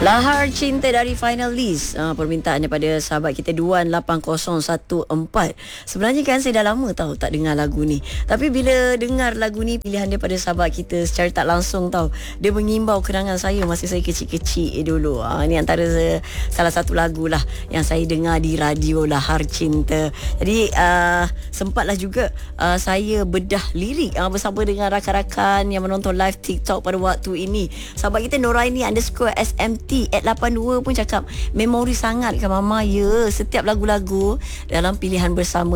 Lahar Cinta dari Finalist, permintaan daripada sahabat kita Duan 8014. Sebenarnya kan saya dah lama tahu tak dengar lagu ni, tapi bila dengar lagu ni pilihan daripada sahabat kita secara tak langsung tahu, dia mengimbau kenangan saya masa saya kecil-kecil dulu. Ni antara salah satu lagu lah yang saya dengar di radio, Lahar Cinta. Jadi sempatlah juga saya bedah lirik bersama dengan rakan-rakan yang menonton live TikTok pada waktu ini. Sahabat kita Noraini _SMT @82 pun cakap memori sangat kan Mama. Ya, setiap lagu-lagu dalam pilihan bersama